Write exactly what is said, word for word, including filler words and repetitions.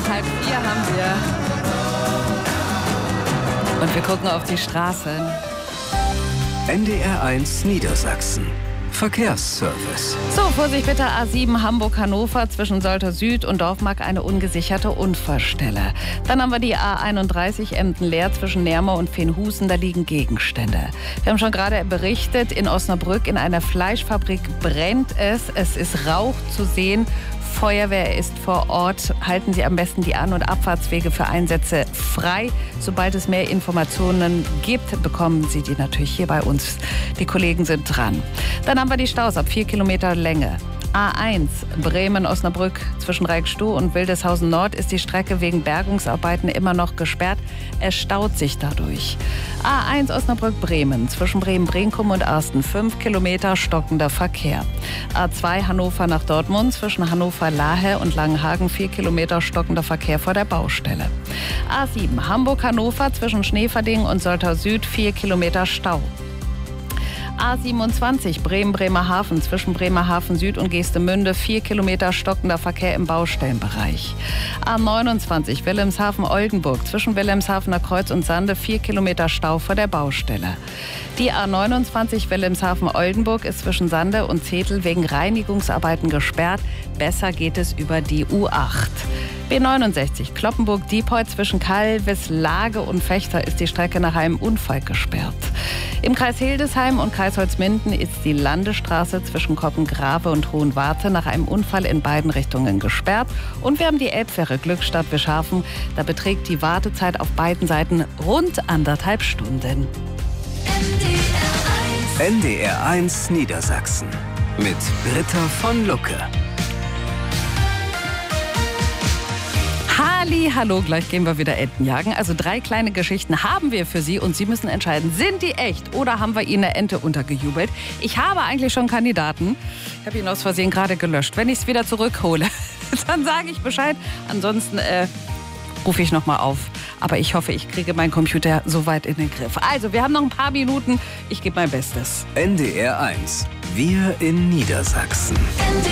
halb vier haben wir. Und wir gucken auf die Straßen. N D R eins Niedersachsen. Verkehrsservice. So, Vorsicht bitte, A sieben Hamburg-Hannover zwischen Soltau Süd und Dorfmark eine ungesicherte Unfallstelle. Dann haben wir die A einunddreißig Emden-Leer zwischen Nermau und Fenhusen, da liegen Gegenstände. Wir haben schon gerade berichtet, in Osnabrück in einer Fleischfabrik brennt es. Es ist Rauch zu sehen. Feuerwehr ist vor Ort. Halten Sie am besten die An- und Abfahrtswege für Einsätze frei. Sobald es mehr Informationen gibt, bekommen Sie die natürlich hier bei uns. Die Kollegen sind dran. Dann haben wir die Staus ab vier Kilometer Länge. A eins Bremen-Osnabrück zwischen Reikstow und Wildeshausen Nord ist die Strecke wegen Bergungsarbeiten immer noch gesperrt. Es staut sich dadurch. A eins Osnabrück-Bremen zwischen Bremen-Brenkum und Arsten fünf Kilometer stockender Verkehr. A zwei Hannover nach Dortmund zwischen Hannover-Lahe und Langenhagen vier Kilometer stockender Verkehr vor der Baustelle. A sieben Hamburg-Hannover zwischen Schneverding und Soltau Süd vier Kilometer Stau. A siebenundzwanzig Bremen-Bremerhaven zwischen Bremerhaven Süd und Geestemünde vier Kilometer stockender Verkehr im Baustellenbereich. A neunundzwanzig Wilhelmshaven-Oldenburg zwischen Wilhelmshavener Kreuz und Sande vier Kilometer Stau vor der Baustelle. Die A neunundzwanzig Wilhelmshaven-Oldenburg ist zwischen Sande und Zetel wegen Reinigungsarbeiten gesperrt. Besser geht es über die U acht. B neunundsechzig Cloppenburg-Diepold zwischen Kalvis-Lage und Fechter ist die Strecke nach einem Unfall gesperrt. Im Kreis Hildesheim und Kreis Holzminden ist die Landesstraße zwischen Koppengrave und Hohenwarte nach einem Unfall in beiden Richtungen gesperrt. Und wir haben die Elbfähre Glückstadt-Wischhafen. Da beträgt die Wartezeit auf beiden Seiten rund anderthalb Stunden. N D R eins Niedersachsen mit Britta von Lucke. Halli, hallo, gleich gehen wir wieder Enten jagen. Also drei kleine Geschichten haben wir für Sie und Sie müssen entscheiden, sind die echt oder haben wir Ihnen eine Ente untergejubelt? Ich habe eigentlich schon Kandidaten. Ich habe ihn aus Versehen gerade gelöscht. Wenn ich es wieder zurückhole, dann sage ich Bescheid. Ansonsten äh, rufe ich nochmal auf. Aber ich hoffe, ich kriege meinen Computer so weit in den Griff. Also, wir haben noch ein paar Minuten. Ich gebe mein Bestes. N D R eins. Wir in Niedersachsen.